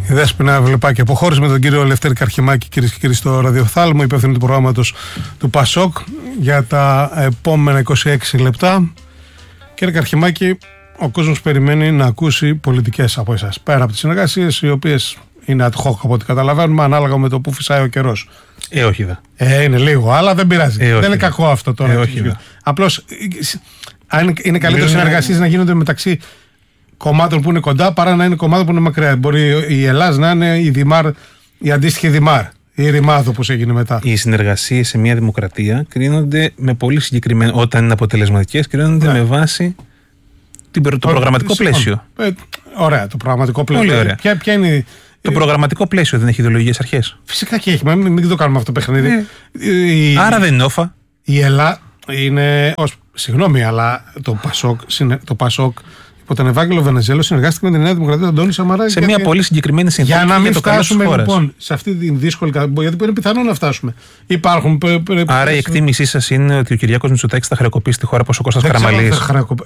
Η Δέσποινα Βλεπάκη αποχώρησε με τον κύριο Λευτέρη Καρχημάκη, κυρίες και κύριοι, στο ραδιοθάλμο, υπεύθυνο του προγράμματος του ΠΑΣΟΚ για τα επόμενα 26 λεπτά. Κύριε Καρχημάκη, ο κόσμος περιμένει να ακούσει πολιτικές από εσάς. Πέρα από τις συνεργασίες, οι οποίες είναι ad hoc από ό,τι καταλαβαίνουμε, ανάλογα με το που φυσάει ο καιρός. Όχι δε. Είναι λίγο, αλλά δεν πειράζει. Δεν είναι κακό αυτό τώρα. Απλώς είναι καλύτερο συνεργασίες να γίνονται μεταξύ κομμάτων που είναι κοντά παρά να είναι κομμάτων που είναι μακριά. Μπορεί η Ελλάδα να είναι η Δημάρ, η αντίστοιχη Δημάρ, η Ρημάδο, όπως έγινε μετά. Οι συνεργασίες σε μια δημοκρατία κρίνονται με πολύ συγκεκριμένα, όταν είναι αποτελεσματικές, κρίνονται με βάση το προγραμματικό πλαίσιο. Ωραία, το προγραμματικό πλαίσιο. Πολύ ωραία. Ποια είναι. Το προγραμματικό πλαίσιο δεν έχει ιδεολογικές αρχές. Φυσικά και έχει, μην το κάνουμε αυτό το παιχνίδι. Άρα δεν είναι όφα. Η Ελλάδα είναι. Συγγνώμη, αλλά το ΠΑΣΟΚ υπό τον Ευάγγελο Βενεζέλο συνεργάστηκε με την Νέα Δημοκρατία του Αντώνη Σαμαρά. Σε μια πολύ συγκεκριμένη συνθήκη. Για να μην φτάσουμε λοιπόν σε αυτή την δύσκολη κατάσταση, γιατί είναι πιθανό να φτάσουμε. Υπάρχουν. Άρα η εκτίμησή σας είναι ότι ο Κυριάκος Μητσοτάκης θα χρεοκοπήσει τη χώρα όπως ο Κώστας Καραμανλής.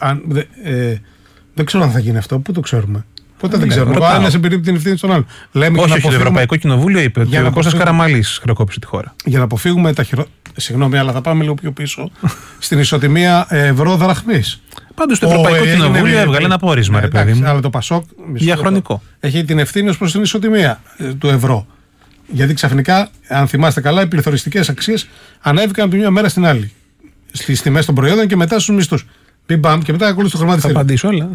Δεν ξέρω αν θα γίνει αυτό. Πού το ξέρουμε. Πότε δεν ξέρουμε. Αν σε περίπτωση την ευθύνη στον άλλον. Όχι, το Ευρωπαϊκό Κοινοβούλιο είπε ότι ο Κώστας Καραμανλής χρεοκόπησε τη χώρα. Για να αποφύγουμε τα χειρότερα. Συγγνώμη, αλλά θα πάμε λίγο πιο πίσω. Στην ισοτιμία ευρώ-δραχμής. Πάντως το Ευρωπαϊκό Κοινοβούλιο έβγαλε ένα πόρισμα, ρε παιδί μου. Αλλά το ΠΑΣΟΚ διαχρονικό. Έχει την ευθύνη ως προς την ισοτιμία του ευρώ. Γιατί ξαφνικά, αν θυμάστε καλά, οι πληθωριστικές αξίες ανέβηκαν από τη μια μέρα στην άλλη. Στις τιμές των προϊόντων και μετά στους μισθούς. Μπιμπαμ και μετά ακολούθησε το χρηματιστήριο. Θα απαντήσω όλα.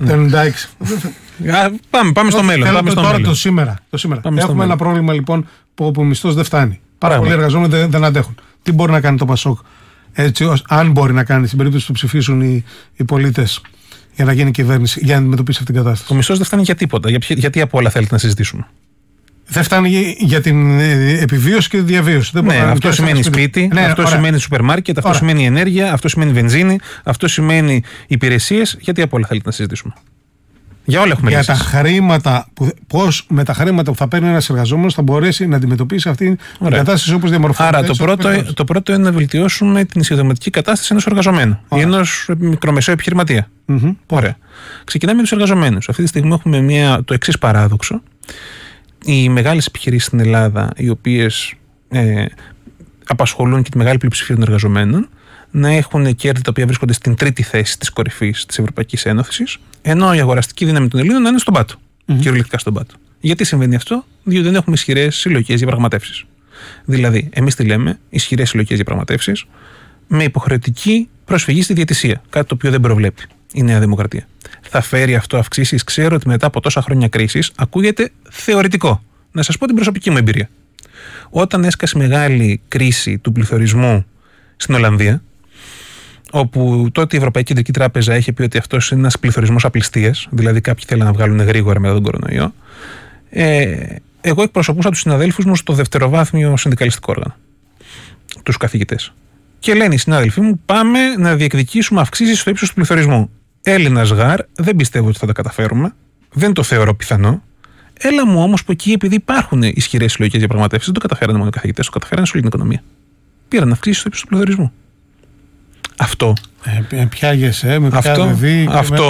Πάμε στο μέλλον. Τώρα το σήμερα. Έχουμε ένα πρόβλημα λοιπόν που ο μισθός δεν φτάνει. Πάρα πολλοί εργαζόμενοι δεν αντέχουν. Τι μπορεί να κάνει το ΠΑΣΟΚ, έτσι, αν μπορεί να κάνει στην περίπτωση που ψηφίσουν οι πολίτες για να γίνει κυβέρνηση, για να αντιμετωπίσει αυτήν την κατάσταση? Ο μισθός δεν φτάνει για τίποτα. Γιατί από όλα θέλετε να συζητήσουμε? Δεν φτάνει για την επιβίωση και τη διαβίωση. Αυτό σημαίνει σπίτι, αυτό σημαίνει σούπερ μάρκετ, αυτό σημαίνει ενέργεια, αυτό σημαίνει βενζίνη, αυτό σημαίνει υπηρεσίες. Γιατί από όλα θέλετε να συζητήσουμε? Για όλα έχουμε λύσεις. Για τα χρήματα, πώς με τα χρήματα που θα παίρνει ένας εργαζόμενος θα μπορέσει να αντιμετωπίσει αυτή την κατάσταση όπως διαμορφώνεται. Άρα το πρώτο είναι να βελτιώσουμε την εισοδηματική κατάσταση ενός εργαζομένου ή ενός μικρομεσαίου επιχειρηματία. Ωραία. Ξεκινάμε με τους εργαζομένους. Αυτή τη στιγμή έχουμε το εξής παράδοξο. Οι μεγάλες επιχειρήσεις στην Ελλάδα, οι οποίες απασχολούν και τη μεγάλη πλειοψηφία των εργαζομένων, να έχουν κέρδη τα οποία βρίσκονται στην τρίτη θέση της κορυφής της Ευρωπαϊκής Ένωσης, ενώ η αγοραστική δύναμη των Ελλήνων να είναι στον πάτο. Κυριολεκτικά στον πάτο. Γιατί συμβαίνει αυτό? Διότι δεν έχουμε ισχυρές συλλογικές διαπραγματεύσεις. Δηλαδή, εμείς τι λέμε? Ισχυρές συλλογικές διαπραγματεύσεις με υποχρεωτική προσφυγή στη διαιτησία. Κάτι το οποίο δεν προβλέπει η Νέα Δημοκρατία. Θα φέρει αυτό αυξήσεις? Ξέρω ότι μετά από τόσα χρόνια κρίσης ακούγεται θεωρητικό. Να σας πω την προσωπική μου εμπειρία. Όταν έσκασε μεγάλη κρίση του πληθωρισμού στην Ολλανδία, όπου τότε η Ευρωπαϊκή Κεντρική Τράπεζα είχε πει ότι αυτός είναι ένας πληθωρισμός απληστίας, δηλαδή κάποιοι θέλουν να βγάλουν γρήγορα μετά τον κορονοϊό, εγώ εκπροσωπούσα τους συναδέλφους μου στο δευτεροβάθμιο συνδικαλιστικό όργανο, τους καθηγητές. Και λένε οι συνάδελφοί μου, πάμε να διεκδικήσουμε αυξήσεις στο ύψος του πληθωρισμού. Έλληνας γάρ, δεν πιστεύω ότι θα τα καταφέρουμε, δεν το θεωρώ πιθανό. Έλα μου όμως που εκεί, επειδή υπάρχουν ισχυρές συλλογικές διαπραγματεύσεις, δεν το καταφέρανε μόνο οι καθηγητές, το καταφέρανε σε όλη την οικονομία. Πήραν αυξήσεις στο ύψος του πληθωρισμού. Αυτό. Πιάγεσαι, με παιδί.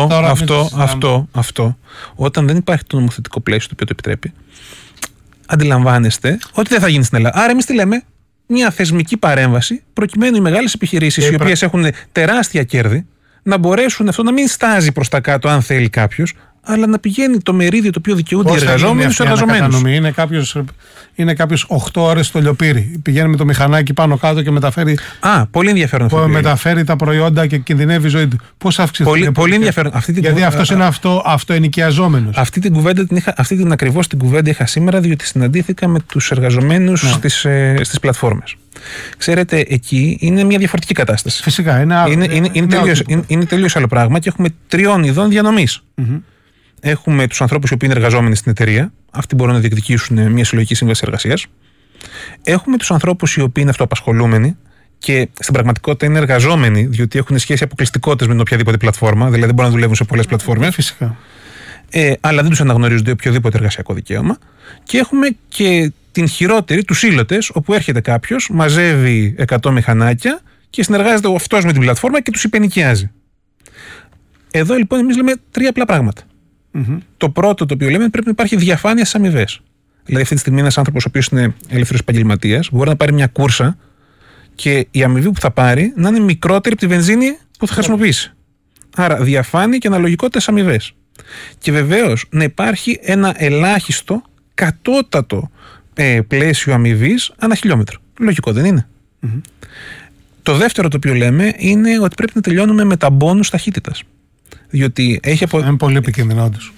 Αυτό. Όταν δεν υπάρχει το νομοθετικό πλαίσιο το οποίο το επιτρέπει, αντιλαμβάνεστε ότι δεν θα γίνει στην Ελλάδα. Άρα, εμείς τι λέμε? Μια θεσμική παρέμβαση προκειμένου οι μεγάλες επιχειρήσεις, οι οποίες έχουν τεράστια κέρδη, να μπορέσουν αυτό να μην στάζει προς τα κάτω, αν θέλει κάποιος, αλλά να πηγαίνει το μερίδιο το οποίο δικαιούνται οι εργαζόμενοι στους εργαζομένους. Είναι κάποιος 8 ώρες στο λιοπύρι. Πηγαίνει με το μηχανάκι πάνω κάτω και μεταφέρει. Πολύ ενδιαφέρον αυτό. Μεταφέρει τα προϊόντα και κινδυνεύει η ζωή του. Πώς αύξησε? Πολύ ενδιαφέρον. Γιατί αυτός είναι αυτοενοικιαζόμενος. Αυτή την ακριβώς την κουβέντα είχα σήμερα, διότι συναντήθηκα με τους εργαζομένους στις πλατφόρμες. Ξέρετε, εκεί είναι μια διαφορετική κατάσταση. Φυσικά. Είναι τελείως άλλο πράγμα και έχουμε 3 ειδών διανομής. Έχουμε τους ανθρώπους οι οποίοι είναι εργαζόμενοι στην εταιρεία, αυτοί μπορούν να διεκδικήσουν μια συλλογική σύμβαση εργασίας. Έχουμε τους ανθρώπους οι οποίοι είναι αυτοαπασχολούμενοι και στην πραγματικότητα είναι εργαζόμενοι, διότι έχουν σχέση αποκλειστικότητας με την οποιαδήποτε πλατφόρμα, δηλαδή δεν μπορούν να δουλεύουν σε πολλές πλατφόρμες. Φυσικά. Αλλά δεν τους αναγνωρίζονται οποιοδήποτε εργασιακό δικαίωμα. Και έχουμε και την χειρότερη, τους ήλωτες, όπου έρχεται κάποιος, μαζεύει 100 μηχανάκια και συνεργάζεται αυτός με την πλατφόρμα και τους υπενοικιάζει. Εδώ λοιπόν εμείς λέμε 3 απλά πράγματα. Το πρώτο το οποίο λέμε, πρέπει να υπάρχει διαφάνεια στις αμοιβές. Δηλαδή, αυτή τη στιγμή ένας άνθρωπος ο οποίος είναι ελεύθερος επαγγελματίας μπορεί να πάρει μια κούρσα και η αμοιβή που θα πάρει να είναι μικρότερη από τη βενζίνη που θα χρησιμοποιήσει. Άρα, διαφάνεια και αναλογικότητες αμοιβές. Και βεβαίως να υπάρχει ένα ελάχιστο κατώτατο πλαίσιο αμοιβής ανά χιλιόμετρο. Λογικό, δεν είναι? Το δεύτερο το οποίο λέμε είναι ότι πρέπει να τελειώνουμε με τα μπόνους ταχύτητας. Διότι είναι πολύ επικίνδυνο όντως.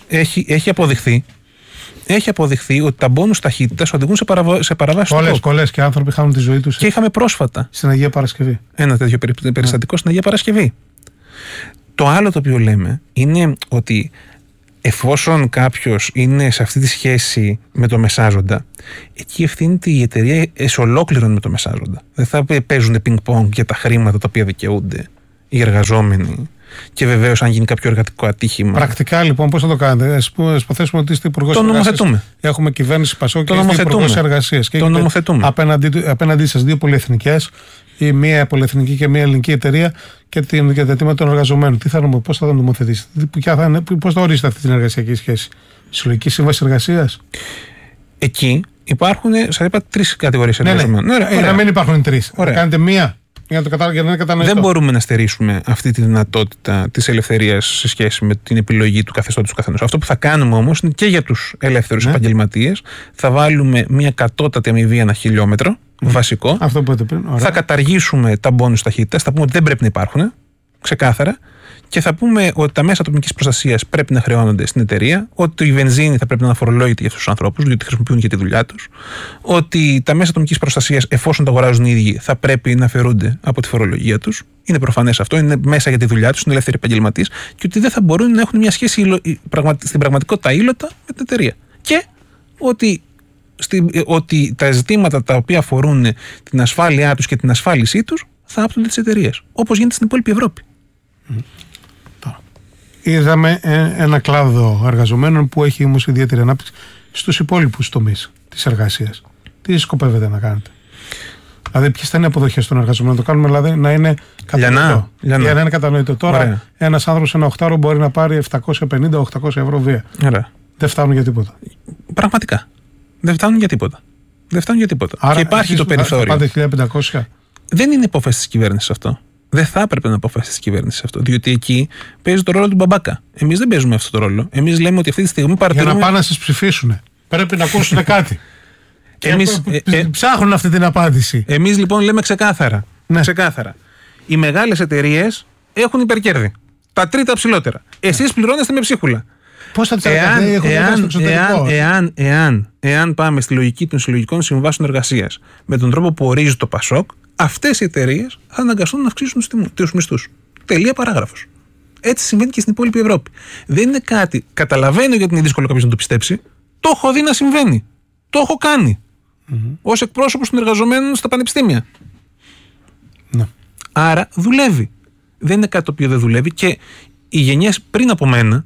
Έχει αποδειχθεί ότι τα μπόνους ταχύτητας οδηγούν σε παραβάσεις του τόπου. Πολλές και άνθρωποι χάνουν τη ζωή τους. Και είχαμε πρόσφατα στην Αγία Παρασκευή ένα τέτοιο περιστατικό στην Αγία Παρασκευή. Το άλλο το οποίο λέμε είναι ότι εφόσον κάποιος είναι σε αυτή τη σχέση με το μεσάζοντα, εκεί ευθύνεται η εταιρεία σε ολόκληρον με το μεσάζοντα. Δεν θα παίζουν πινκ-πονγκ για τα χρήματα τα οποία δικαιούνται οι εργαζόμενοι. Και βεβαίως, αν γίνει κάποιο εργατικό ατύχημα. Πρακτικά, λοιπόν, πώς θα το κάνετε? Ας υποθέσουμε ότι είστε υπουργός εργασίας. Το νομοθετούμε. Έχουμε κυβέρνηση Πασόκ και είστε υπουργός εργασίας. Και το νομοθετούμε. Απέναντί σας δύο πολυεθνικές, ή μία πολυεθνική και μία ελληνική εταιρεία, και τα αιτήματα των εργαζομένων. Πώς θα το νομοθετήσετε? Πώς θα ορίσετε αυτή την εργασιακή σχέση? Συλλογική σύμβαση εργασίας? Εκεί υπάρχουν, σας είπα, 3 κατηγορίες εργαζομένων. Να μην υπάρχουν 3. Να κάνετε μία. Για να είναι κατανοητό. Δεν μπορούμε να στερήσουμε αυτή τη δυνατότητα της ελευθερίας σε σχέση με την επιλογή του καθεστώτος του καθενός. Αυτό που θα κάνουμε όμως είναι και για τους ελεύθερους επαγγελματίες. Θα βάλουμε μια κατώτατη αμοιβή ανά χιλιόμετρο, βασικό. Αυτό που είπατε πριν. Θα καταργήσουμε τα μπόνους ταχύτητας. Θα πούμε ότι δεν πρέπει να υπάρχουν, ξεκάθαρα. Και θα πούμε ότι τα μέσα ατομικής προστασίας πρέπει να χρεώνονται στην εταιρεία, ότι η βενζίνη θα πρέπει να αφορολόγηται για αυτούς τους ανθρώπους, διότι χρησιμοποιούν και τη δουλειά τους, ότι τα μέσα ατομικής προστασίας, εφόσον τα αγοράζουν οι ίδιοι, θα πρέπει να αφαιρούνται από τη φορολογία τους. Είναι προφανές αυτό, είναι μέσα για τη δουλειά τους, είναι ελεύθεροι επαγγελματίες, και ότι δεν θα μπορούν να έχουν μια σχέση στην πραγματικότητα ήλωτα με την εταιρεία. Και ότι τα ζητήματα τα οποία αφορούν την ασφάλειά τους και την ασφάλισή τους θα άπτονται της εταιρείας, όπως γίνεται στην υπόλοιπη Ευρώπη. Είδαμε ένα κλάδο εργαζομένων που έχει όμως ιδιαίτερη ανάπτυξη στους υπόλοιπους τομείς της εργασίας. Τι σκοπεύετε να κάνετε? Δηλαδή, ποιες θα είναι οι αποδοχές των εργαζομένων? Το κάνουμε δηλαδή να είναι κατανοητό. Για να είναι κατανοητό. Τώρα, ένας άνθρωπος ένα 8ωρο μπορεί να πάρει 750-800 ευρώ βία. Δεν φτάνουν για τίποτα. Πραγματικά. Δεν φτάνουν για τίποτα. Άρα, και υπάρχει το περιθώριο. Πάτε 1.500. Δεν είναι υπόφαση της κυβέρνησης αυτό. Δεν θα έπρεπε να αποφασίσει τη κυβέρνηση αυτό. Διότι εκεί παίζει το ρόλο του μπαμπάκα. Εμείς δεν παίζουμε αυτό το ρόλο. Εμείς λέμε ότι αυτή τη στιγμή παρατηρούμε. Για να πάνε να σας ψηφίσουν, πρέπει να ακούσουν κάτι. Ψάχνουν αυτή την απάντηση. Εμείς λοιπόν λέμε ξεκάθαρα. Ναι. Ξεκάθαρα. Οι μεγάλες εταιρείες έχουν υπερκέρδη. Τα τρίτα ψηλότερα. Εσείς πληρώνεστε με ψίχουλα. Πώς θα τις εάν πάμε στη λογική των συλλογικών συμβάσεων εργασίας με τον τρόπο που ορίζει το Πασόκ, αυτές οι εταιρείες θα αναγκαστούν να αυξήσουν τους μισθούς. Τελεία, παράγραφος. Έτσι συμβαίνει και στην υπόλοιπη Ευρώπη. Δεν είναι κάτι. Καταλαβαίνω γιατί είναι δύσκολο κάποιος να το πιστέψει. Το έχω δει να συμβαίνει. Το έχω κάνει. Ως εκπρόσωπος των εργαζομένων στα πανεπιστήμια. Ναι. Άρα δουλεύει. Δεν είναι κάτι το οποίο δεν δουλεύει, και οι γενιές πριν από μένα,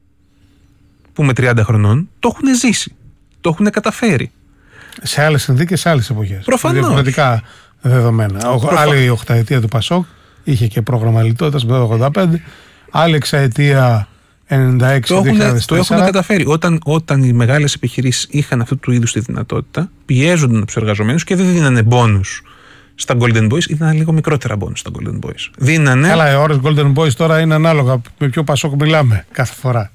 που με 30 χρονών, το έχουν ζήσει. Το έχουν καταφέρει. Σε άλλες συνθήκες, σε άλλες εποχές. Προφανώς. Διαφορετικά δεδομένα. Άλλη οχταετία του Πασόκ είχε και πρόγραμμα λιτότητας μετά το 85. Άλλη εξαετία 96-2004. Το έχουν καταφέρει. Όταν οι μεγάλες επιχειρήσεις είχαν αυτού του είδους τη δυνατότητα, πιέζονταν τους εργαζομένους και δεν δίνανε μπόνους στα Golden Boys, ήταν λίγο μικρότερα μπόνους στα Golden Boys. Δίνανε. Καλά, οι ώρες Golden Boys τώρα είναι ανάλογα με ποιο Πασόκ μιλάμε κάθε φορά.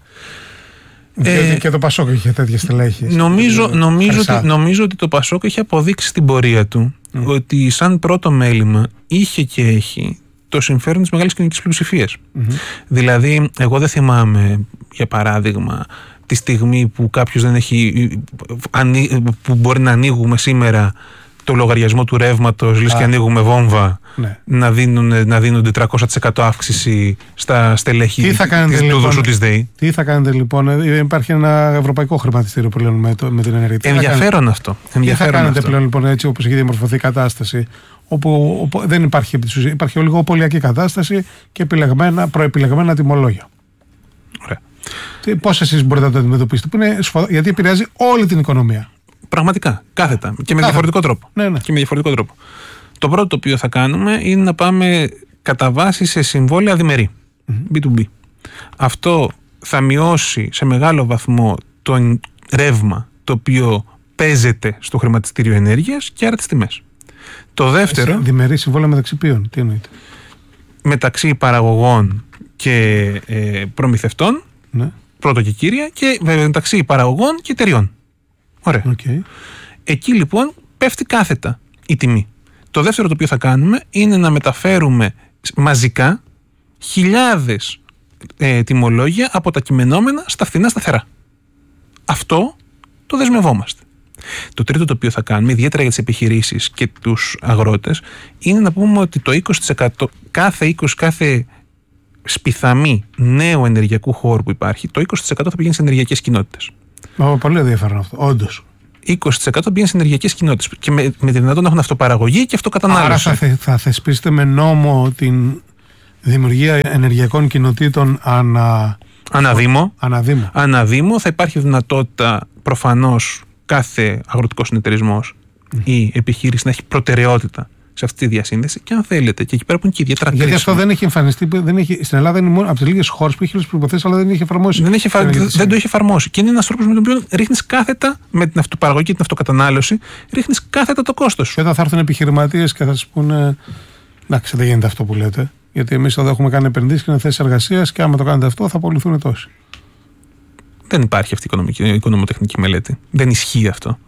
Και το Πασόκ είχε τέτοιες στελέχες. Νομίζω ότι το Πασόκ είχε αποδείξει στην πορεία του ότι σαν πρώτο μέλημα είχε και έχει το συμφέρον της μεγάλης κοινωνικής πλειοψηφίας. Δηλαδή, εγώ δεν θυμάμαι, για παράδειγμα, τη στιγμή που κάποιος δεν έχει, που μπορεί να ανοίγουμε σήμερα το λογαριασμό του ρεύματος, λες και ανοίγουμε βόμβα, να δίνονται 300% αύξηση στα στελέχη του δοσού της ΔΕΗ. Τι θα κάνετε λοιπόν? Υπάρχει ένα ευρωπαϊκό χρηματιστήριο πλέον με την ενέργεια. Ενδιαφέρον αυτό. Τι θα κάνετε πλέον λοιπόν, έτσι όπως έχει διαμορφωθεί η κατάσταση, όπου δεν υπάρχει ολιγοπολιακή κατάσταση και προεπιλεγμένα τιμολόγια? Ωραία. Πώς εσείς μπορείτε να το αντιμετωπίσετε? Γιατί επηρεάζει όλη την οικονομία. Πραγματικά, κάθετα και με διαφορετικό τρόπο. Ναι. Και με διαφορετικό τρόπο. Το πρώτο το οποίο θα κάνουμε είναι να πάμε κατά βάση σε συμβόλαια διμερή, B2B. Αυτό θα μειώσει σε μεγάλο βαθμό το ρεύμα το οποίο παίζεται στο χρηματιστήριο ενέργειας και άρα τις τιμές. Το δεύτερο. Διμερή συμβόλαια μεταξύ ποιων, τι εννοείται? Μεταξύ παραγωγών και προμηθευτών, ναι. Πρώτο και κύρια, και μεταξύ παραγωγών και εταιριών. Ωραία. Okay. Εκεί λοιπόν πέφτει κάθετα η τιμή. Το δεύτερο το οποίο θα κάνουμε είναι να μεταφέρουμε μαζικά χιλιάδες τιμολόγια από τα κειμενόμενα στα φθηνά σταθερά. Αυτό το δεσμευόμαστε. Το τρίτο το οποίο θα κάνουμε, ιδιαίτερα για τις επιχειρήσεις και τους αγρότες, είναι να πούμε ότι το 20%, κάθε σπιθαμή νέου ενεργειακού χώρου που υπάρχει, το 20% θα πηγαίνει σε ενεργειακές κοινότητες. Πολύ ενδιαφέρον αυτό, όντως. 20% πηγαίνει σε ενεργειακές κοινότητες και με τη δυνατότητα να έχουν αυτοπαραγωγή και αυτοκατανάλωση. Άρα θα θεσπίσετε με νόμο την δημιουργία ενεργειακών κοινοτήτων αναδήμο. Θα υπάρχει δυνατότητα προφανώς κάθε αγροτικός συνεταιρισμός ή επιχείρηση να έχει προτεραιότητα σε αυτή τη διασύνδεση, και αν θέλετε, και εκεί πέρα που είναι και ιδιαίτερα κρίσιμο. Γιατί αυτό δεν έχει εμφανιστεί, στην Ελλάδα είναι μόνο από τις λίγες χώρες που έχει όλες τις προϋποθέσεις, αλλά δεν έχει εφαρμόσει. Δεν το έχει εφαρμόσει. Και είναι ένας τρόπος με τον οποίο ρίχνεις κάθετα, με την αυτοπαραγωγή και την αυτοκατανάλωση, ρίχνεις κάθετα το κόστος. Και όταν θα έρθουν επιχειρηματίες και θα σας πούνε, εντάξει, δεν γίνεται αυτό που λέτε, γιατί εμείς εδώ έχουμε κάνει επενδύσεις και είναι θέσεις εργασίας, και άμα το κάνετε αυτό θα απολυθούν τόσοι. Δεν υπάρχει αυτή η οικονομοτεχνική μελέτη. Δεν ισχύει αυτό.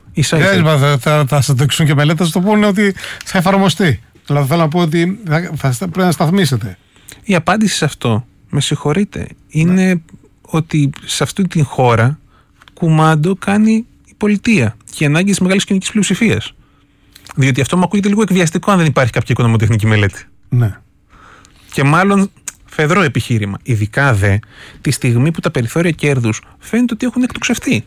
Θα σας το δείξουν και μελέτες, θα το πούνε ότι θα εφαρμοστεί. Δηλαδή θέλω να πω ότι πρέπει να σταθμίσετε. Η απάντηση σε αυτό, με συγχωρείτε, είναι ότι σε αυτή την χώρα κουμάντο κάνει η πολιτεία και η ανάγκη της μεγάλης κοινωνικής πλειοψηφίας. Διότι αυτό μου ακούγεται λίγο εκβιαστικό αν δεν υπάρχει κάποια οικονομοτεχνική μελέτη. Ναι. Και μάλλον φεδρό επιχείρημα. Ειδικά δε τη στιγμή που τα περιθώρια κέρδους φαίνεται ότι έχουν εκτοξευτεί.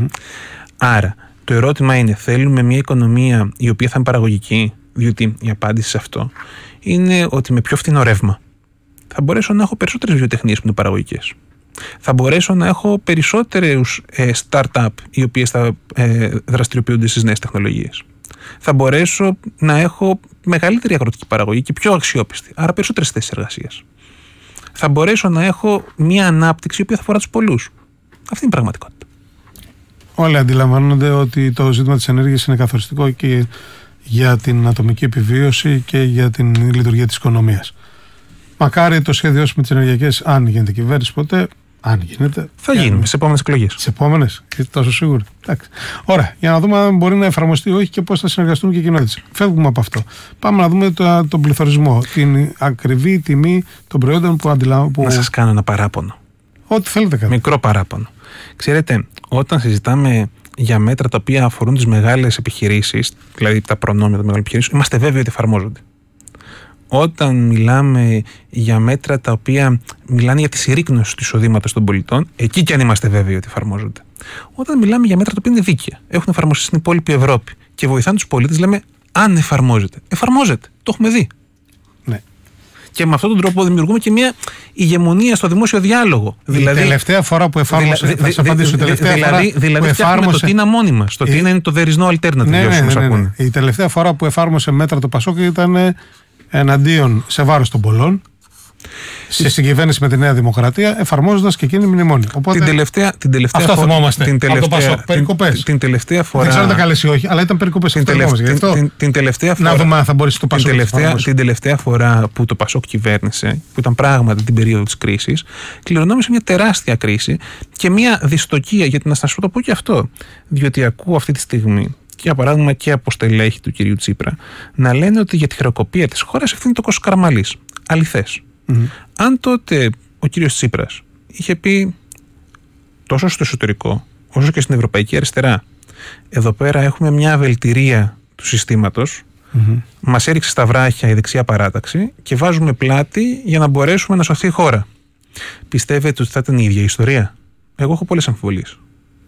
Άρα, το ερώτημα είναι, θέλουμε μια οικονομία η οποία θα είναι παραγωγική? Διότι η απάντηση σε αυτό είναι ότι με πιο φθηνό ρεύμα θα μπορέσω να έχω περισσότερες βιοτεχνίες που είναι παραγωγικές. Θα μπορέσω να έχω περισσότερους start-up οι οποίες θα δραστηριοποιούνται στις νέες τεχνολογίες. Θα μπορέσω να έχω μεγαλύτερη αγροτική παραγωγή και πιο αξιόπιστη, άρα περισσότερες θέσεις εργασίας. Θα μπορέσω να έχω μια ανάπτυξη η οποία θα αφορά τους πολλούς. Αυτή είναι η πραγματικότητα. Όλοι αντιλαμβάνονται ότι το ζήτημα της ενέργειας είναι καθοριστικό και για την ατομική επιβίωση και για την λειτουργία της οικονομίας. Μακάρι το σχέδιό με τις ενεργειακές, αν γίνεται κυβέρνηση ποτέ, αν γίνεται. Θα γίνει στις επόμενες εκλογές. Στις επόμενες, είστε τόσο σίγουροι? Εντάξει. Ωραία, για να δούμε αν μπορεί να εφαρμοστεί ή όχι και πώς θα συνεργαστούν και οι κοινότητες. Φεύγουμε από αυτό. Πάμε να δούμε τον πληθωρισμό, την ακριβή τιμή των προϊόντων που αντιλαμβάνουμε. Να σας κάνω ένα παράπονο. Ό,τι θέλετε κάνετε. Μικρό παράπονο. Ξέρετε, όταν συζητάμε για μέτρα τα οποία αφορούν τις μεγάλες επιχειρήσεις, δηλαδή τα προνόμια των μεγάλων επιχειρήσεων, είμαστε βέβαιοι ότι εφαρμόζονται. Όταν μιλάμε για μέτρα τα οποία μιλάνε για τη συρρίκνωση του εισοδήματος των πολιτών, εκεί κι αν είμαστε βέβαιοι ότι εφαρμόζονται. Όταν μιλάμε για μέτρα τα οποία είναι δίκαια, έχουν εφαρμοστεί στην υπόλοιπη Ευρώπη και βοηθάνε τους πολίτες, λέμε αν εφαρμόζεται. Εφαρμόζεται. Το έχουμε δει. Ναι. Και με αυτόν τον τρόπο δημιουργούμε και μια ηγεμονία στο δημόσιο διάλογο. Δηλαδή, τελευταία φορά που εφάρμοσε. Θα σας απαντήσω. Δηλαδή φτιάχνουμε το τι είναι μόνοι μας. Το τι είναι το there is no alternative. Ναι. Η τελευταία φορά που εφάρμοσε μέτρα το Πασόκ ήταν εναντίον σε βάρος των πολλών, σε συγκυβέρνηση με τη Νέα Δημοκρατία, εφαρμόζοντας και εκείνη μνημόνιο. Οπότε, την τελευταία αυτό φορά, θυμόμαστε. Περικοπές. Την τελευταία φορά. Δεν ξέρω αν τα καλέσει ή όχι, αλλά ήταν περικοπές. Την τελευταία φορά. Να δούμε αν θα μπορέσει το Πασόκ. Την τελευταία φορά που το Πασόκ κυβέρνησε, που ήταν πράγματι την περίοδο της κρίσης, κληρονόμησε μια τεράστια κρίση και μια δυστοκία. Γιατί να σας το πω και αυτό. Διότι ακούω αυτή τη στιγμή, για παράδειγμα και από στελέχη του κυρίου Τσίπρα, να λένε ότι για τη χρεοκοπία της χώρας ευθύνει το Κώστας Καραμανλής. Αληθές. Αν τότε ο κύριος Τσίπρας είχε πει τόσο στο εσωτερικό όσο και στην ευρωπαϊκή αριστερά, εδώ πέρα έχουμε μια αβελτηρία του συστήματος, μας έριξε στα βράχια η δεξιά παράταξη και βάζουμε πλάτη για να μπορέσουμε να σωθεί η χώρα. Πιστεύετε ότι θα ήταν η ίδια η ιστορία? Εγώ έχω πολλές αμφιβολίες.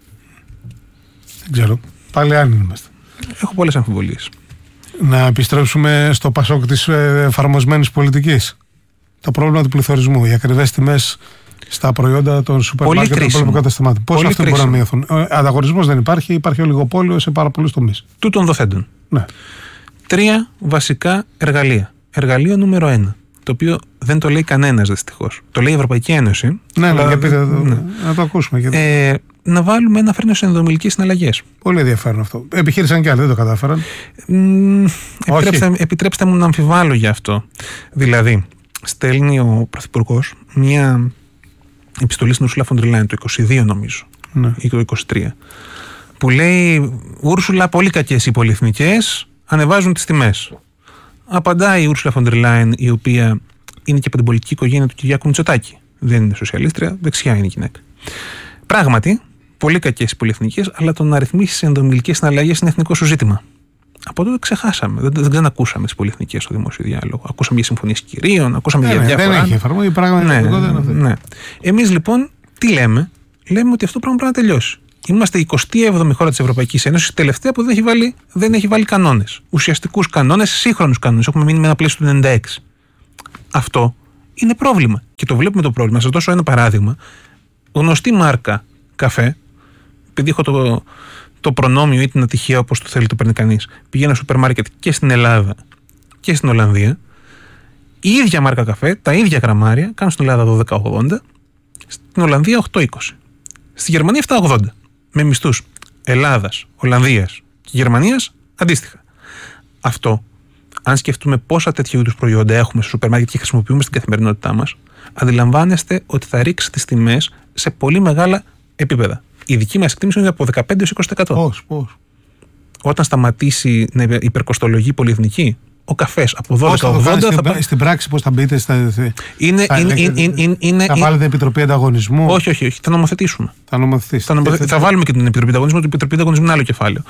Δεν ξέρω. Πάλι αν είμαστε. Έχω πολλές αμφιβολίες. Να επιστρέψουμε στο Πασόκ της εφαρμοσμένης πολιτικής. Το πρόβλημα του πληθωρισμού, οι ακριβές τιμές στα προϊόντα των σούπερ μάρκετ και των υπόλοιπων καταστημάτων. Πώς αυτοί μπορούν να μειωθούν? Ανταγωνισμός δεν υπάρχει, υπάρχει ολιγοπόλιο σε πάρα πολλούς τομείς. Τούτων δοθέντων. Ναι. 3 βασικά εργαλεία. Εργαλείο νούμερο 1, το οποίο δεν το λέει κανένας δυστυχώς. Το λέει η Ευρωπαϊκή Ένωση. Ναι, να το ακούσουμε. να βάλουμε ένα φρένο σε ενδομηλικές συναλλαγές. Πολύ ενδιαφέρον αυτό. Επιχείρησαν κι άλλοι, δεν το κατάφεραν. Επιτρέψτε μου να αμφιβάλλω για αυτό. Δηλαδή, στέλνει ο Πρωθυπουργός μια επιστολή στην Ursula von der Leyen το 22 νομίζω, ή το 23, που λέει «Ούρσουλα, πολύ κακές οι πολυεθνικές, ανεβάζουν τις τιμές». Απαντάει η Ursula von der Leyen, η οποία είναι και από την πολιτική οικογένεια του Κυριάκου Μητσοτάκη. Δεν είναι σοσιαλίστρια, δεξιά είναι η γυναίκα. Πράγματι, πολύ κακές οι πολυεθνικές, αλλά το να ρυθμίσεις τις ενδομηλικές συναλλαγές είναι εθνικό σου ζήτημα. Από τότε ξεχάσαμε. Δεν ξανακούσαμε τις πολυεθνικές στο δημόσιο διάλογο. Ακούσαμε για συμφωνίες κυρίων, ακούσαμε για διάφορα. Δεν έχει εφαρμογή, πράγματι. Ναι. Εμείς λοιπόν τι λέμε? Λέμε ότι αυτό το πράγμα πρέπει να τελειώσει. Είμαστε η 27η χώρα της Ευρωπαϊκής Ένωσης, τελευταία που δεν έχει βάλει κανόνες. Ουσιαστικούς κανόνες, σύγχρονους κανόνες. Έχουμε μείνει με ένα πλαίσιο του 96. Αυτό είναι πρόβλημα. Και το βλέπουμε το πρόβλημα. Σας δώσω ένα παράδειγμα. Γνωστή μάρκα καφέ, επειδή έχω το προνόμιο ή την ατυχία, όπως το θέλει το παίρνει κανείς, πηγαίνω στο σούπερ μάρκετ και στην Ελλάδα και στην Ολλανδία, η ίδια μάρκα καφέ, τα ίδια γραμμάρια, κάνουν στην Ελλάδα 12,80, στην Ολλανδία 8,20, στη Γερμανία 7,80, με μισθούς Ελλάδας, Ολλανδίας και Γερμανίας αντίστοιχα. Αυτό, αν σκεφτούμε πόσα τέτοιου είδους προϊόντα έχουμε στο σούπερ μάρκετ και χρησιμοποιούμε στην καθημερινότητά μας, αντιλαμβάνεστε ότι θα ρίξει τις τιμές σε πολύ μεγάλα επίπεδα. Η δική μας εκτίμηση είναι από 15-20%. Πώς. Όταν σταματήσει να υπερκοστολογεί η πολυεθνική, ο καφές από 12,80 θα πάει. Στην πράξη, πώς θα μπείτε, θα βάλετε Επιτροπή Ανταγωνισμού? Όχι. Θα νομοθετήσουμε. Θα βάλουμε και την Επιτροπή Ανταγωνισμού. Η Επιτροπή Ανταγωνισμού είναι άλλο κεφάλαιο.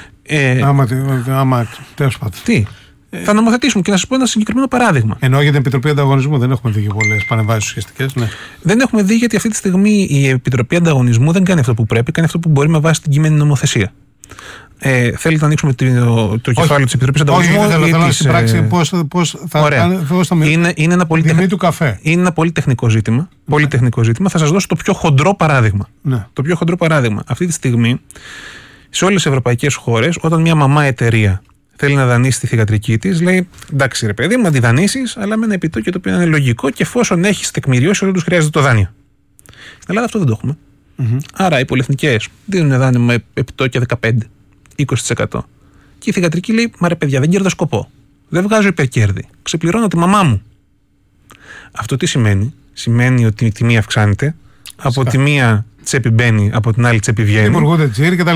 Τέλος πάντων. Τι. Θα νομοθετήσουμε και να σας πω ένα συγκεκριμένο παράδειγμα. Ενώ για την Επιτροπή Ανταγωνισμού δεν έχουμε δει και πολλές παρεμβάσεις ουσιαστικές. Ναι. Δεν έχουμε δει, γιατί αυτή τη στιγμή η Επιτροπή Ανταγωνισμού δεν κάνει αυτό που πρέπει, κάνει αυτό που μπορεί με βάση την κείμενη νομοθεσία. Θέλετε να ανοίξουμε το κεφάλαιο της Επιτροπής Ανταγωνισμού? Όχι, δεν θέλω στην πράξη πώς θα είναι ένα πολύ τιμή του καφέ. Είναι ένα πολύ τεχνικό ζήτημα. Πολύ τεχνικό ζήτημα. Θα σας δώσω το πιο χοντρό παράδειγμα. Ναι. Το πιο χοντρό παράδειγμα. Αυτή τη στιγμή, σε όλες τις ευρωπαϊκές χώρες, όταν μια μαμά εταιρεία θέλει να δανείσει τη θυγατρική της, λέει: εντάξει, ρε παιδί μου, να τη δανείσεις, αλλά με ένα επιτόκιο το οποίο είναι λογικό και εφόσον έχεις τεκμηριώσει ότι τους χρειάζεται το δάνειο. Στην Ελλάδα αυτό δεν το έχουμε. Άρα οι πολυεθνικές δίνουν δάνειο με επιτόκια 15-20%. Και η θυγατρική λέει: μα ρε παιδιά, δεν κερδοσκοπώ. Δεν βγάζω υπερκέρδη. Ξεπληρώνω τη μαμά μου. Αυτό τι σημαίνει? Σημαίνει ότι η τιμή αυξάνεται. Από τη μία τσέπη μπαίνει, από την άλλη τσέπη βγαίνει. Δημιουργούνται τζίρι κτλ.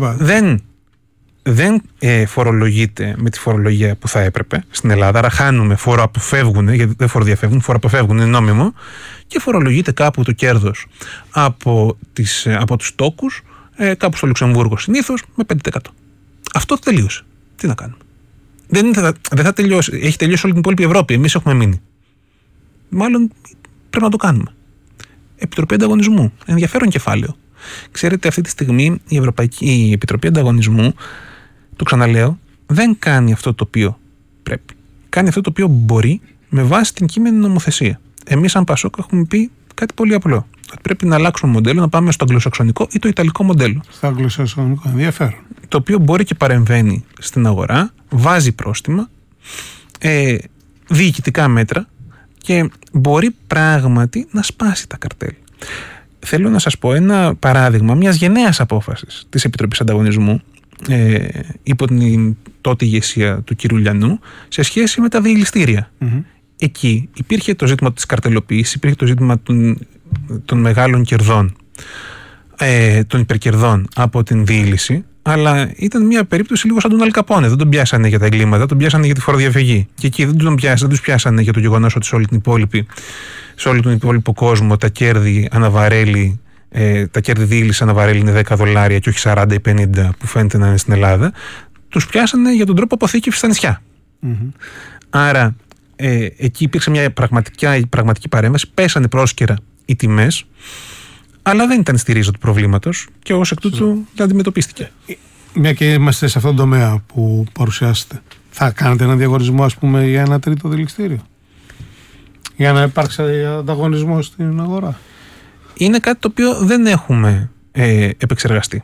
Δεν φορολογείται με τη φορολογία που θα έπρεπε στην Ελλάδα. Άρα χάνουμε, φοροαποφεύγουν, γιατί δεν φοροδιαφεύγουν, φοροαποφεύγουν, είναι νόμιμο. Και φορολογείται κάπου το κέρδος από τους τόκους, κάπου στο Λουξεμβούργο συνήθως, με 5%. Αυτό τελείωσε. Τι να κάνουμε? Δεν θα τελειώσει. Έχει τελειώσει όλη την υπόλοιπη Ευρώπη. Εμείς έχουμε μείνει. Μάλλον πρέπει να το κάνουμε. Επιτροπή Ανταγωνισμού. Ενδιαφέρον κεφάλαιο. Ξέρετε, αυτή τη στιγμή η Επιτροπή Ανταγωνισμού, το ξαναλέω, δεν κάνει αυτό το οποίο πρέπει. Κάνει αυτό το οποίο μπορεί με βάση την κείμενη νομοθεσία. Εμείς, σαν Πασόκ, έχουμε πει κάτι πολύ απλό. Ότι πρέπει να αλλάξουμε μοντέλο, να πάμε στο αγγλοσαξονικό ή το ιταλικό μοντέλο. Στο αγγλοσαξονικό, ενδιαφέρον. Το οποίο μπορεί και παρεμβαίνει στην αγορά, βάζει πρόστιμα, διοικητικά μέτρα και μπορεί πράγματι να σπάσει τα καρτέλ. Θέλω να σας πω ένα παράδειγμα μιας γενναίας απόφασης της Επιτροπής Ανταγωνισμού υπό την τότε ηγεσία του κ. Λιανού σε σχέση με τα διελιστήρια. Εκεί υπήρχε το ζήτημα της καρτελοποίησης, υπήρχε το ζήτημα των μεγάλων κερδών, των υπερκερδών από την διήλυση, αλλά ήταν μια περίπτωση λίγο σαν τον Αλ Καπόνε. Δεν τον πιάσανε για τα εγκλήματα, τον πιάσανε για τη φοροδιαφυγή. Και εκεί δεν τους πιάσανε για το γεγονός ότι σε όλο τον υπόλοιπο κόσμο τα κέρδη αναβαρέλη, τα κέρδη διήλυση αναβαρέλη είναι $10 και όχι 40 ή 50 που φαίνεται να είναι στην Ελλάδα. Τους πιάσανε για τον τρόπο αποθήκευσης στα νησιά. Άρα εκεί υπήρξε μια πραγματική παρέμβαση, πέσανε πρόσκαιρα οι τιμές, αλλά δεν ήταν στη ρίζα του προβλήματος και ως εκ τούτου δεν αντιμετωπίστηκε. Μια και είμαστε σε αυτόν τον τομέα που παρουσιάσετε, θα κάνετε έναν διαγωνισμό, ας πούμε, για ένα τρίτο δηληστήριο, για να υπάρξει ανταγωνισμό στην αγορά? Είναι κάτι το οποίο δεν έχουμε επεξεργαστεί.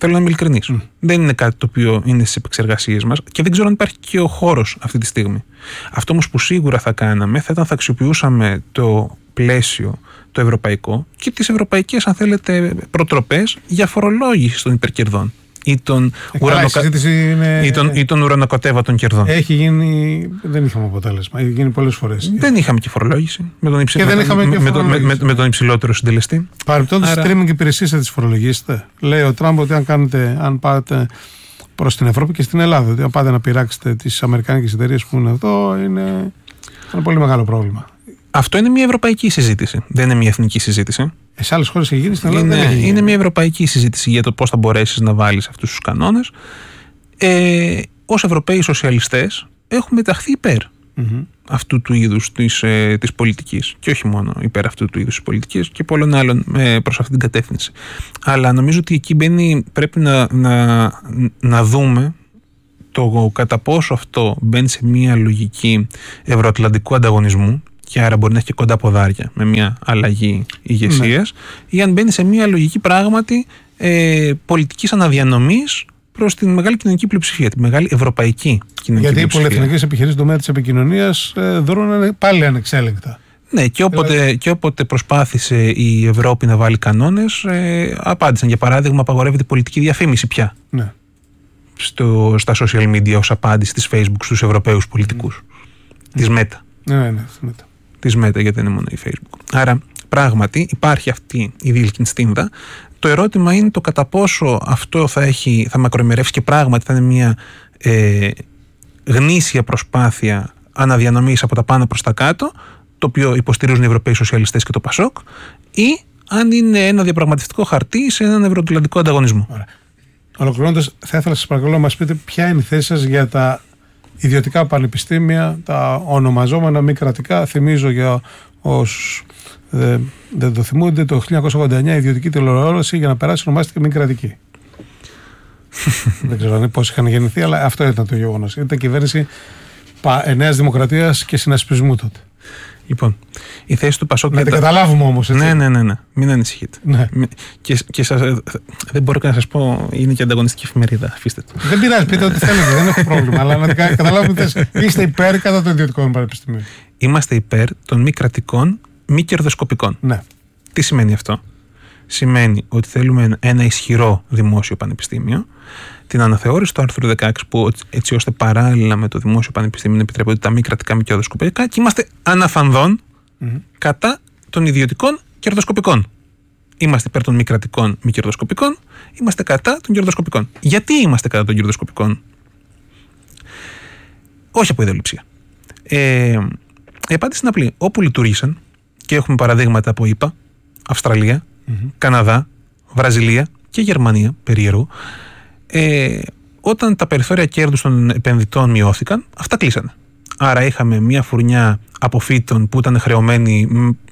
Θέλω να είμαι ειλικρινής. Δεν είναι κάτι το οποίο είναι στις επεξεργασίες μας και δεν ξέρω αν υπάρχει και ο χώρος αυτή τη στιγμή. Αυτό όμως που σίγουρα θα κάναμε θα ήταν θα αξιοποιούσαμε το πλαίσιο το ευρωπαϊκό και τις ευρωπαϊκές, αν θέλετε, προτροπές για φορολόγηση των υπερκερδών ή των ουρανοκοτέβατων κερδών. Έχει γίνει. Δεν είχαμε αποτέλεσμα. Έχει γίνει πολλές φορές. Δεν είχαμε και φορολόγηση με τον υψηλότερο συντελεστή. Παρεπτόντως, streaming υπηρεσίες θα τις φορολογήσετε. Λέει ο Τραμπ ότι αν πάτε προς την Ευρώπη και στην Ελλάδα, ότι αν πάτε να πειράξετε τις αμερικάνικες εταιρείες που είναι εδώ, είναι πολύ μεγάλο πρόβλημα. Αυτό είναι μια ευρωπαϊκή συζήτηση. Δεν είναι μια εθνική συζήτηση. Σε άλλες χώρες έχει γίνει, στην Ελλάδα δεν έχει γίνει. Είναι μια ευρωπαϊκή συζήτηση για το πώς θα μπορέσεις να βάλεις αυτούς τους κανόνες. Ως Ευρωπαίοι σοσιαλιστές έχουμε ταχθεί υπέρ αυτού του είδους της πολιτικής. Και όχι μόνο υπέρ αυτού του είδους της πολιτικής και πολλών άλλων προς αυτή την κατεύθυνση. Αλλά νομίζω ότι εκεί πρέπει να δούμε το κατά πόσο αυτό μπαίνει σε μια λογική ευρωατλαντικού ανταγωνισμού και άρα μπορεί να έχει και κοντά ποδάρια με μια αλλαγή ηγεσίας, ή αν μπαίνει σε μια λογική πράγματι πολιτικής αναδιανομής προς την μεγάλη κοινωνική πλειοψηφία, τη μεγάλη ευρωπαϊκή κοινωνική πλειοψηφία. Γιατί οι πολυεθνικές επιχειρήσεις στον τομέα της επικοινωνίας δρούν πάλι ανεξέλεγκτα. Ναι, και όποτε προσπάθησε η Ευρώπη να βάλει κανόνες, απάντησαν. Για παράδειγμα, απαγορεύεται πολιτική διαφήμιση πια. Ναι. Στα social media ως απάντηση της Facebook στους Ευρωπαίους πολιτικούς. Της Meta. Ναι, της Meta, γιατί δεν είναι μόνο η Facebook. Άρα, πράγματι, υπάρχει αυτή η διελκυνστίνδα. Το ερώτημα είναι το κατά πόσο αυτό θα μακροημερεύσει και πράγματι θα είναι μια γνήσια προσπάθεια αναδιανομής από τα πάνω προς τα κάτω, το οποίο υποστηρίζουν οι Ευρωπαίοι Σοσιαλιστές και το ΠΑΣΟΚ, ή αν είναι ένα διαπραγματευτικό χαρτί σε έναν ευρωατλαντικό ανταγωνισμό. Ωραία. Ολοκληρώνοντας, θα ήθελα σας παρακαλώ να μας πείτε ποια είναι η θέση σας για τα ιδιωτικά πανεπιστήμια, τα ονομαζόμενα μη κρατικά. Θυμίζω για όσους δεν το θυμούνται, το 1989 η ιδιωτική τηλεόραση για να περάσει ονομάστηκε μη κρατική. Δεν ξέρω πώς είχαν γεννηθεί, αλλά αυτό ήταν το γεγονός. Ήταν κυβέρνηση Νέας Δημοκρατίας και συνασπισμού τότε. Λοιπόν, η θέση του ΠΑΣΟΚ. Να την καταλάβουμε όμως, έτσι. Ναι. Μην ανησυχείτε. Ναι. Και δεν μπορώ να σας πω, είναι και ανταγωνιστική εφημερίδα. Αφήστε το. Δεν πειράζει, πείτε ό,τι θέλετε, δεν έχω πρόβλημα. Αλλά να καταλάβουμε, είστε υπέρ κατά των ιδιωτικών πανεπιστημίων. Είμαστε υπέρ των μη κρατικών, μη κερδοσκοπικών. Ναι. Τι σημαίνει αυτό? Σημαίνει ότι θέλουμε ένα ισχυρό δημόσιο πανεπιστήμιο, την αναθεώρηση του άρθρου 16 που έτσι ώστε παράλληλα με το δημόσιο πανεπιστήμιο επιτρέπονται τα μη κρατικά μη κερδοσκοπικά, και είμαστε αναφανδόν κατά των ιδιωτικών κερδοσκοπικών. Είμαστε υπέρ των μη κρατικών μη κερδοσκοπικών, είμαστε κατά των κερδοσκοπικών. Γιατί είμαστε κατά των κερδοσκοπικών? Όχι από ιδεολειψία. Η απάντηση είναι απλή. Όπου λειτουργήσαν, και έχουμε παραδείγματα από ΗΠΑ, Αυστραλία, Καναδά, Βραζιλία και Γερμανία, περίεργο, όταν τα περιθώρια κέρδους των επενδυτών μειώθηκαν, αυτά κλείσανε. Άρα είχαμε μια φουρνιά αποφύτων που ήταν χρεωμένοι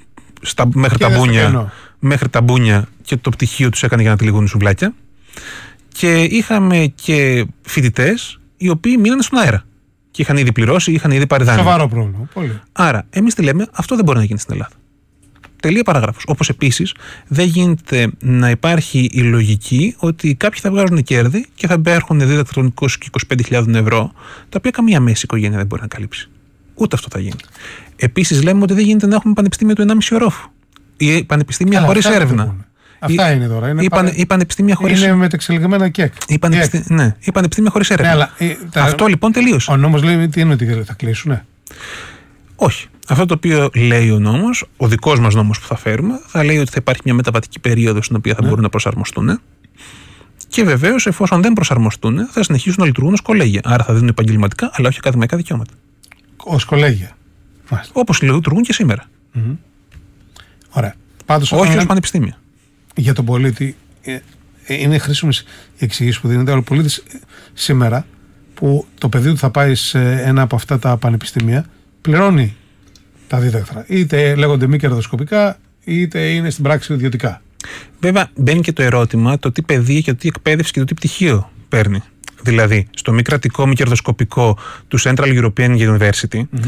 μέχρι τα μπούνια και το πτυχίο τους έκανε για να τυλίγουν σουβλάκια, και είχαμε και φοιτητές οι οποίοι μείνανε στον αέρα και είχαν ήδη πληρώσει, είχαν ήδη πάρει δάνεια. Σοβαρό πρόβλημα. Πολύ. Άρα, εμείς τι λέμε? Αυτό δεν μπορεί να γίνει στην Ελλάδα. Τελεία παράγραφος. Όπως επίσης δεν γίνεται να υπάρχει η λογική ότι κάποιοι θα βγάζουν κέρδη και θα μπέρχουν διδακτορικούς και 25.000 ευρώ, τα οποία καμία μέση οικογένεια δεν μπορεί να καλύψει. Ούτε αυτό θα γίνει. Επίσης λέμε ότι δεν γίνεται να έχουμε πανεπιστήμια του 1,5 ορόφου ή πανεπιστήμια χωρίς έρευνα. Αυτά είναι τώρα. Ή πανεπιστήμια χωρίς. Είναι μετεξελιγμένα ΚΕΚ. Ναι, ή πανεπιστήμια χωρίς έρευνα. Αυτό λοιπόν τελείωσε. Ο νόμος λέει τι είναι, ότι θα κλείσουν. Όχι. Αυτό το οποίο λέει ο νόμος, ο δικός μας νόμος που θα φέρουμε, θα λέει ότι θα υπάρχει μια μεταβατική περίοδος στην οποία θα μπορούν να προσαρμοστούν. Και βεβαίως, εφόσον δεν προσαρμοστούν, θα συνεχίσουν να λειτουργούν ως κολέγια. Άρα θα δίνουν επαγγελματικά, αλλά όχι ακαδημαϊκά δικαιώματα. Ως κολέγια. Όπως λειτουργούν και σήμερα. Ωραία. Πάντως, όχι ως πανεπιστήμια. Για τον πολίτη, είναι χρήσιμες οι εξηγήσεις που δίνεται. Ο πολίτης σήμερα, που το παιδί του θα πάει σε ένα από αυτά τα πανεπιστήμια, πληρώνει τα δίδακτρα. Είτε λέγονται μη κερδοσκοπικά, είτε είναι στην πράξη ιδιωτικά. Βέβαια, μπαίνει και το ερώτημα το τι παιδεία και το τι εκπαίδευση και το τι πτυχίο παίρνει. Δηλαδή, στο μη κρατικό, μη κερδοσκοπικό του Central European University,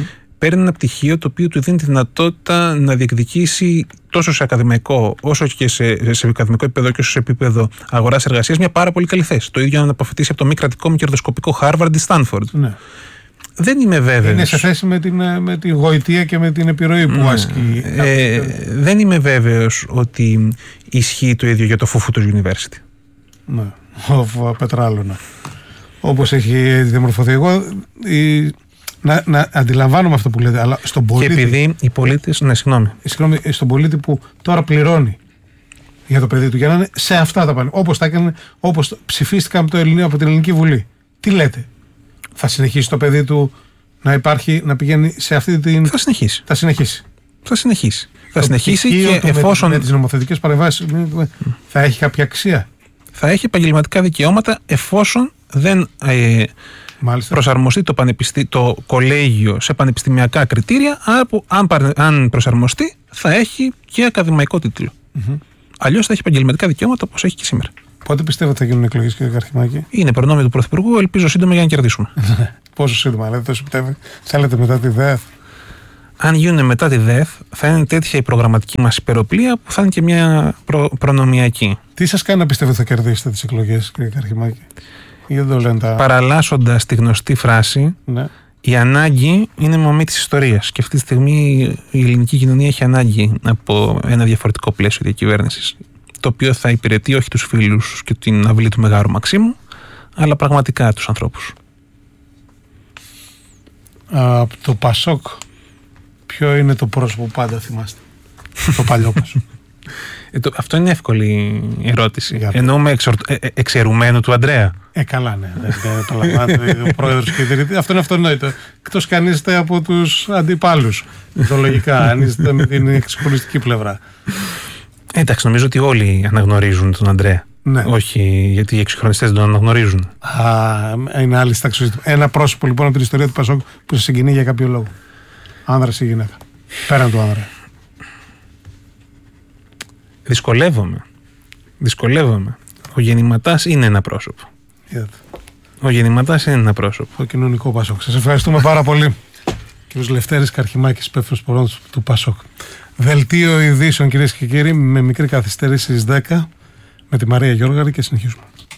παίρνει ένα πτυχίο το οποίο του δίνει τη δυνατότητα να διεκδικήσει τόσο σε ακαδημαϊκό όσο και σε ακαδημαϊκό επίπεδο και όσο σε επίπεδο αγοράς εργασίας μια πάρα πολύ καλή θέση. Το ίδιο να αποφυτίσει από το μη κρατικό μη κερδοσκοπικό Harvard ή Stanford. Ναι. Δεν είμαι βέβαιος. Είναι σε θέση με τη γοητεία και με την επιρροή που ασκεί. Δεν είμαι βέβαιος ότι ισχύει το ίδιο για το Fufutos University. Ναι, ο Πετράλωνα. Όπως έχει διαμορφωθεί. Εγώ να αντιλαμβάνομαι αυτό που λέτε, αλλά στον πολίτη. Και επειδή οι πολίτες. Ναι, συγγνώμη. Στον πολίτη που τώρα πληρώνει για το παιδί του, για να είναι σε αυτά τα πάνε. Όπως ψηφίστηκαν από την Ελληνική Βουλή. Τι λέτε, θα συνεχίσει το παιδί του να υπάρχει, να πηγαίνει σε αυτή την. Θα συνεχίσει. Θα συνεχίσει και εφόσον. Με τις νομοθετικές παρεμβάσεις θα έχει κάποια αξία. Θα έχει επαγγελματικά δικαιώματα εφόσον δεν προσαρμοστεί το κολέγιο σε πανεπιστημιακά κριτήρια. Αν προσαρμοστεί, θα έχει και ακαδημαϊκό τίτλο. Αλλιώς θα έχει επαγγελματικά δικαιώματα όπως έχει και σήμερα. Πότε πιστεύετε θα γίνουν εκλογές, κύριε Καρχημάκη? Είναι προνόμιο του Πρωθυπουργού, ελπίζω σύντομα για να κερδίσουμε. Πόσο σύντομα, λέτε, τόσο πιστεύετε? Θέλετε μετά τη ΔΕΘ? Αν γίνουν μετά τη ΔΕΘ, θα είναι τέτοια η προγραμματική μας υπεροπλία που θα είναι και μια προνομιακή. Τι σας κάνει να πιστεύετε ότι θα κερδίσετε τις εκλογές, κύριε Καρχημάκη? Παραλλάσσοντας τη γνωστή φράση, ναι, η ανάγκη είναι μομή της ιστορίας. Και αυτή τη στιγμή η ελληνική κοινωνία έχει ανάγκη από ένα διαφορετικό πλαίσιο διακυβέρνησης, το οποίο θα υπηρετεί όχι τους φίλους και την αυλή του Μεγάρου Μαξίμου, αλλά πραγματικά τους ανθρώπους. Από το Πασόκ, ποιο είναι το πρόσωπο που πάντα θυμάστε? Το παλιό Πασόκ. Αυτό είναι εύκολη ερώτηση. Εννοούμε εξαιρουμένου του Ανδρέα. Καλά, ναι. Δεν το λαμβάνετε ο πρόεδρος και ιδρυτής. Αυτό είναι αυτονόητο. Εκτός κι αν είστε από τους αντιπάλους. Ιδεολογικά, αν είστε με την εξυγχρονιστική πλευρά. Εντάξει, νομίζω ότι όλοι αναγνωρίζουν τον Ανδρέα. Ναι. Όχι γιατί οι εξυγχρονιστές δεν τον αναγνωρίζουν. Είναι άλλη τάξη. Ένα πρόσωπο λοιπόν από την ιστορία του Πασόκ που σε συγκινεί για κάποιο λόγο. Άνδρας ή γυναίκα? Πέραν του άνδρα. Δυσκολεύομαι. Ο Γεννηματάς είναι ένα πρόσωπο. Ο Γεννηματάς είναι ένα πρόσωπο. Το κοινωνικό Πασόκ. Σας ευχαριστούμε πάρα πολύ. Κύριος Λευτέρης Καρχημάκης, υπεύθυνος προγράμματος του Πασόκ. Δελτίο ειδήσεων, κυρίες και κύριοι, με μικρή καθυστέρηση στις 10 με τη Μαρία Γιώργαρη και συνεχίζουμε.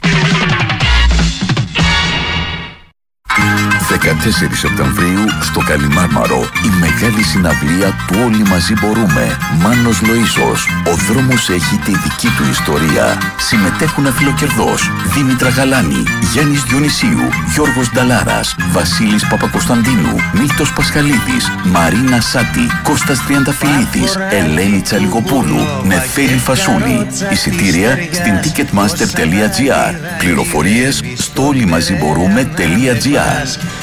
14 Σεπτεμβρίου στο Καλιμάρμαρο η μεγάλη συναυλία του Όλοι Μαζί Μπορούμε. Μάνος Λοΐσος. Ο δρόμος έχει τη δική του ιστορία. Συμμετέχουν Αφιλοκερδός, Δήμητρα Γαλάνη, Γιάννης Διονυσίου, Γιώργος Νταλάρας, Βασίλης Παπακοσταντίνου, Μίλτος Πασχαλίδης, Μαρίνα Σάτη, Κώστας Τριανταφυλλίδης, Ελένη Τσαλικοπούλου, Νεφέλη Φασούλη. Εισιτήρια στην ticketmaster.gr. Πληροφορίες στο olymazibορούμε.gr.